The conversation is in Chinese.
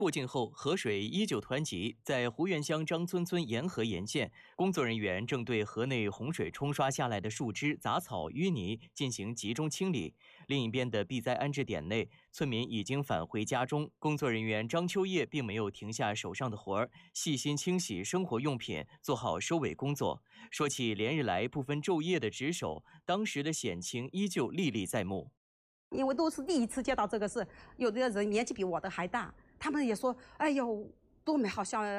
过境后，河水依旧湍急，在湖源乡张村村沿河沿线，工作人员正对河内洪水冲刷下来的树枝、杂草、淤泥进行集中清理。另一边的避灾安置点内，村民已经返回家中，工作人员张秋叶并没有停下手上的活儿，细心清洗生活用品，做好收尾工作。说起连日来不分昼夜的值守，当时的险情依旧历历在目。 因为都是第一次接到这个事，有的人年纪比我的还大，他们也说：“哎呦，多么好像